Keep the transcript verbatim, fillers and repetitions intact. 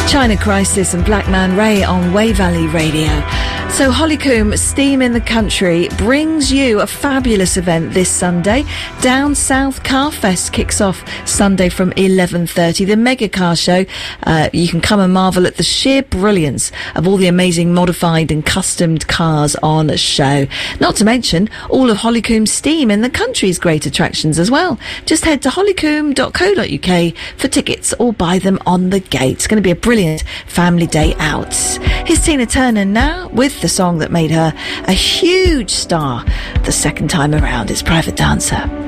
China Crisis and Black Man Ray on Way Valley Radio. So Hollycombe Steam in the Country brings you a fabulous event this Sunday. Down South Car Fest kicks off Sunday from eleven thirty. The Mega Car Show. Uh, you can come and marvel at the sheer brilliance of all the amazing modified and customed cars on show. Not to mention all of Hollycombe Steam in the Country's great attractions as well. Just head to hollycombe dot co dot uk for tickets or buy them on the gate. It's going to be a brilliant family day out. Here's Tina Turner now with the song that made her a huge star the second time around. It's Private Dancer.